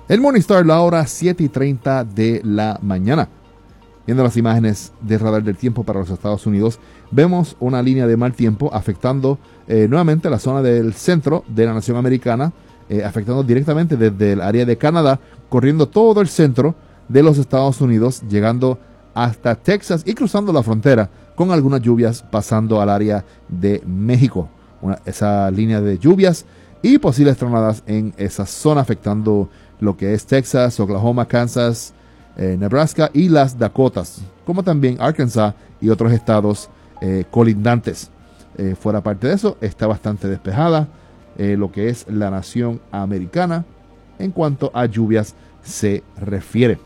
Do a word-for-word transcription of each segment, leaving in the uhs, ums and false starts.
El Morningstar, la hora siete y treinta de la mañana. Viendo las imágenes de radar del tiempo para los Estados Unidos, vemos una línea de mal tiempo afectando eh, nuevamente la zona del centro de la nación americana, eh, afectando directamente desde el área de Canadá, corriendo todo el centro de los Estados Unidos, llegando hasta Texas y cruzando la frontera, con algunas lluvias pasando al área de México. Una, esa línea de lluvias y posibles tronadas en esa zona, afectando lo que es Texas, Oklahoma, Kansas, eh, Nebraska y las Dakotas, como también Arkansas y otros estados eh, colindantes. Eh, fuera parte de eso, está bastante despejada eh, lo que es la nación americana en cuanto a lluvias se refiere.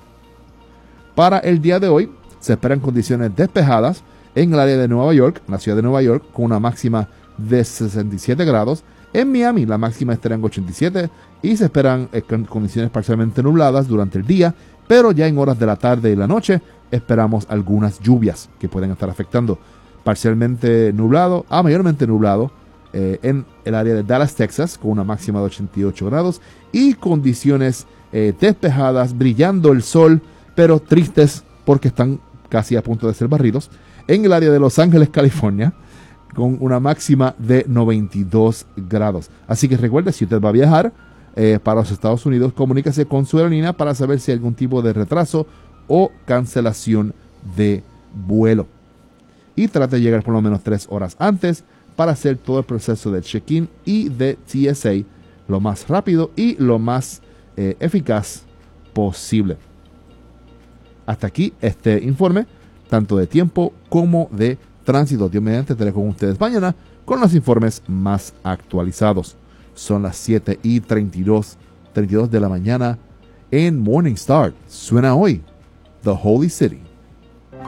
Para el día de hoy se esperan condiciones despejadas en el área de Nueva York, la ciudad de Nueva York, con una máxima de sesenta y siete grados. En Miami la máxima estará en ochenta y siete y se esperan eh, condiciones parcialmente nubladas durante el día, pero ya en horas de la tarde y la noche esperamos algunas lluvias que pueden estar afectando. Parcialmente nublado a mayormente nublado eh, en el área de Dallas, Texas, con una máxima de ochenta y ocho grados y condiciones eh, despejadas, brillando el sol, pero tristes porque están casi a punto de ser barridos, en el área de Los Ángeles, California, con una máxima de noventa y dos grados. Así que recuerde, si usted va a viajar eh, para los Estados Unidos, comuníquese con su aerolínea para saber si hay algún tipo de retraso o cancelación de vuelo. Y trate de llegar por lo menos tres horas antes para hacer todo el proceso de check-in y de T S A lo más rápido y lo más eh, eficaz posible. Hasta aquí este informe, tanto de tiempo como de tránsito. Dios mediante, estaré con ustedes mañana con los informes más actualizados. Son las siete y treinta y dos de la mañana en Morningstar. Suena hoy The Holy City.